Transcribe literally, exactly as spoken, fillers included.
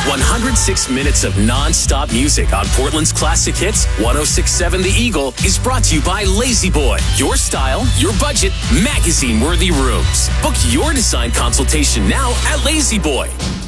one hundred six minutes of non-stop music on Portland's classic hits. one oh six point seven The Eagle is brought to you by Lazy Boy. Your style, your budget, magazine-worthy rooms. Book your design consultation now at Lazy Boy.